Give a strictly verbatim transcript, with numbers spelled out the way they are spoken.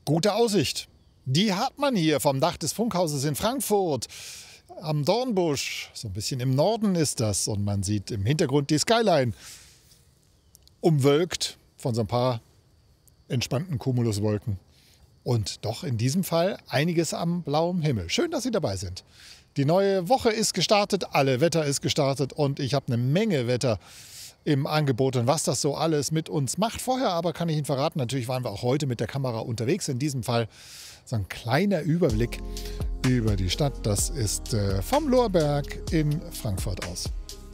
Gute Aussicht. Die hat man hier vom Dach des Funkhauses in Frankfurt am Dornbusch. So ein bisschen im Norden ist das und man sieht im Hintergrund die Skyline. Umwölkt von so ein paar entspannten Cumuluswolken. Und doch in diesem Fall einiges am blauen Himmel. Schön, dass Sie dabei sind. Die neue Woche ist gestartet, alle Wetter ist gestartet und ich habe eine Menge Wetter im Angebot und was das so alles mit uns macht. Vorher aber kann ich Ihnen verraten, natürlich waren wir auch heute mit der Kamera unterwegs. In diesem Fall so ein kleiner Überblick über die Stadt. Das ist äh, vom Lorberg in Frankfurt aus.